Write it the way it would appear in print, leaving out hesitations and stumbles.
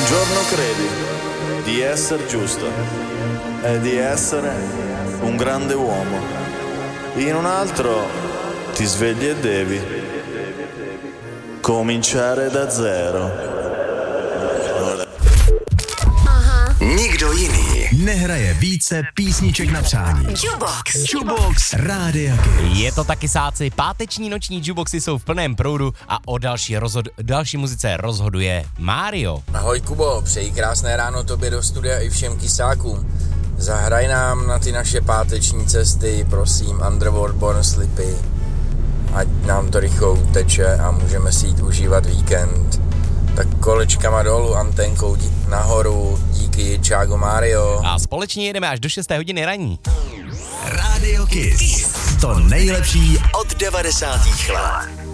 giorno credi di essere giusto e di essere un grande uomo. In un altro ti svegli e devi cominciare da zero. Nikdo jiný nehraje více písniček na přání. Jukebox Rádia Kiss. Je to taky sáci, páteční noční jukeboxy jsou v plném proudu a o další muzice rozhoduje Mário. Ahoj Kubo, přeji krásné ráno tobě do studia i všem kysákům. Zahraj nám na ty naše páteční cesty, prosím, Underworld Born Slippy. Ať nám to rychle uteče a můžeme si jít užívat víkend. Tak kolečkama dolů, anténkou nahoru, díky, čágo Mario. A společně jedeme až do 6. hodiny raní. Radio Kiss. To nejlepší od 90. let.